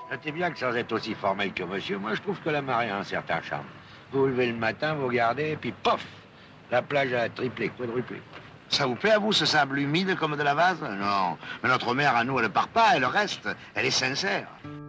Notez bien que sans être aussi formel que monsieur, moi je trouve que la marée a un certain charme. Vous vous levez le matin, vous regardez, et puis pof, la plage a triplé, quadruplé. Ça vous plaît à vous, ce sable humide comme de la vase? Non. Mais notre mère, à nous, elle part pas, elle reste. Elle est sincère.